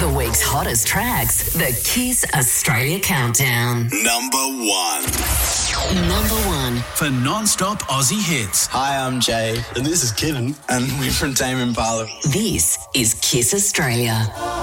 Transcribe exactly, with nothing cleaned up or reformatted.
The week's hottest tracks, the Kiss Australia Countdown. Number one. Number one. For non-stop Aussie hits. Hi, I'm Jay. And this is Kevin. And we're from Tame Impala. This is Kiss Australia.